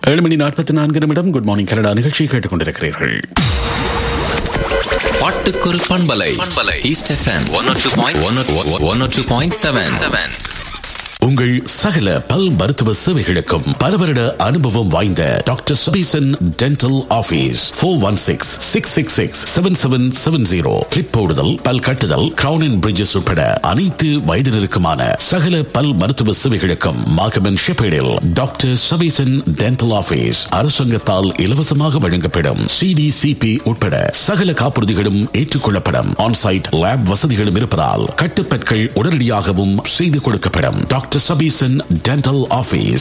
7:44 good morning Canada நிகழ்ச்சியை கேட்டுக்கொண்டிருக்கிறீர்கள். பாட்டுக்கொரு பண்பலை ஈஸ்ட் எஃப்எம் 102.7. உங்கள் சகல பல் மருத்துவ சேவைகளுக்கும் பல வருட அனுபவம் வாய்ந்த doctor Sabesan dental office 416-666-7770. Clip போடுதல், பல் கட்டுதல், கிரவுன் அண்ட் பிரிட்ஜஸ் உட்பட அனைத்து வயதினருக்குமான சகல பல் மருத்துவ சேவைகளுக்கும் மாகமன் ஷெப்பேடில் டாக்டர் சபீசன் டென்டல் ஆபீஸ் அரசாங்கத்தால் இலவசமாக வழங்கப்படும் CDCP உட்பட சகல காப்புறுதிகளும் ஏற்றுக்கொள்ளப்படும். ஆன்சைட் லேப் வசதிகளும் இருப்பதால் கட்டுப்பற்கள் உடனடியாகவும் செய்து கொடுக்கப்படும். Doctor Sabison Dental Office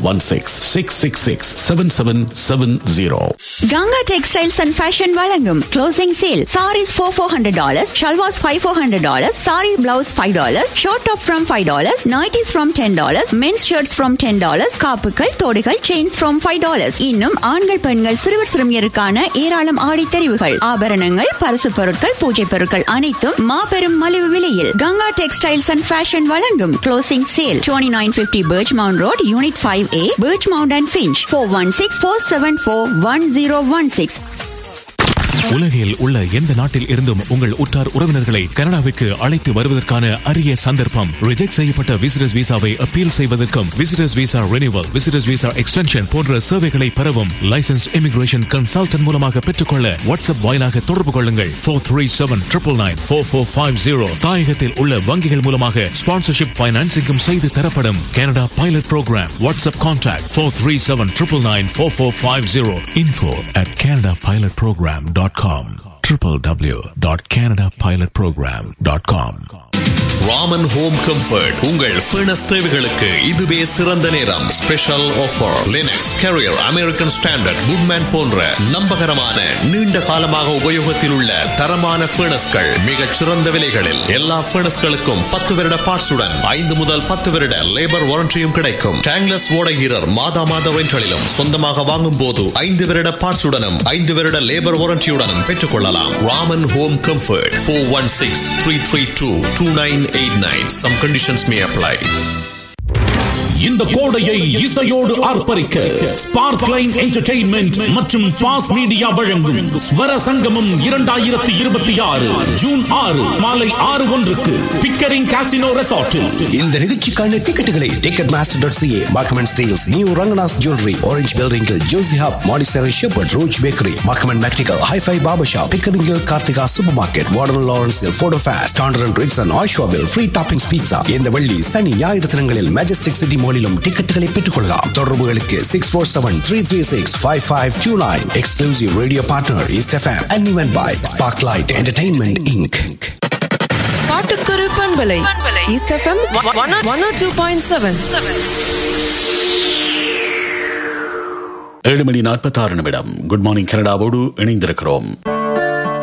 416-666-7770. Ganga Textiles and Fashion வழங்கும் closing sale. Sarees $400, shalwars $500, saree blouse $5, short top from $5, nighties from $10, men's shirts from $10, காப்புகள், தோடுகள், chains from $5. இன்னும் ஆண்கள் பெண்கள் சிறுவர் சிறுமியருக்கான ஏராளம் ஆடை தெரிவுகள், ஆபரணங்கள், பரிசு பொருட்கள், பூஜை பொருட்கள் அனைத்தும் மாபெரும் மலிவு விலையில் Ganga Textiles and Fashion வழங்கும் closing sale. 2950 Birchmount Road, Unit 5A, Birchmount and Finch. 416-474-1016. உலகில் உள்ள எந்த நாட்டில் இருந்தும் உங்கள் உற்றார் உறவினர்களை கனடாவிற்கு அழைத்து வருவதற்கான அரிய சந்தர்ப்பம். ரிஜெக்ட் செய்யப்பட்ட விசிட்டர்ஸ் விசாவை அப்பீல் செய்வதற்கும், visitors visa renewal, visitors visa extension போன்ற சேவைகளை பெறவும் லைசன்ஸ் இமிகிரேஷன் கன்சல்டன்ட் மூலமாக பெற்றுக்கொள்ள வாட்ஸ்அப் வாயிலாக தொடர்பு கொள்ளுங்கள். 437-999-4450. தாயகத்தில் உள்ள வங்கிகள் மூலமாக ஸ்பான்சர்ஷிப் பைனான்சிங்கும் செய்து தரப்படும். Canada pilot program. WhatsApp contact 437-999-4450. info@canadapilotprogram.com. www.canadapilotprogram.com. Raman home comfort உங்கள் ஃபர்னஸ் தேவைகளுக்கு இதுவே சிறந்த நேரம். Special offer. Linux, carrier, American standard, Goodman போன்ற நம்பகரமான நீண்ட காலமாக உபயோகத்தில் உள்ள தரமான ஃபர்னஸ்கள் மிகச் சிறந்த விலைகளில். எல்லா ஃபர்னஸ்களுக்கும் 10 வருட பார்ட்ஸுடன் 5 முதல் 10 வருட லேபர் வாரண்டியும் கிடைக்கும். டேங்லஸ் ஓடகீரர் மாதா ரெண்டலிலும் சொந்தமாக வாங்கும் போது 5 வருட பார்ட்ஸுடனும் 5 வருட லேபர் வாரண்டியுடனும் பெற்றுக் கொள்ளலாம். Raman home comfort 416-332-2989. Some conditions may apply. இந்த கோடையை இசையோடு ஆர்ப்பரிக்க ஸ்பார்க்லைன் என்டர்டெயின்மெண்ட் மற்றும் பாஸ் மீடியா வழங்கும் ஸ்வர சங்கமம் 2026 ஜூன் 6 மாலை 6:01 பிக்கரிங் காசினோ ரெசார்ட்டில். இந்த நிகழ்ச்சிக்கான டிக்கெட்டுகளை ticketmaster.ca, Markman Steels, New Ranganas Jewelry, Orange Building, Josie Hub, Montessori Shepherd, Roach Bakery, Markman Mechanical, Hi-Fi Barbershop, Pickering, Karthika Supermarket, Warden Lawrence, Photo Fast, Standard & Ritz and Ashwaville, Free Toppings Pizza. இந்த வெள்ளி சனி ஞாயிறு தினங்களில் Majestic City Mallilum டிக்கெட்டுகளை பெற்றுக்கொள்ளலாம். தொடர்புகளுக்கு 647-336-5529. Exclusive radio partner East FM and event by Sparklight Entertainment Inc. பாட்டுக்கொரு பண்பலை east FM 102.7. 7:46 good morning கனடாவோடு இணைந்திருக்கிறோம்.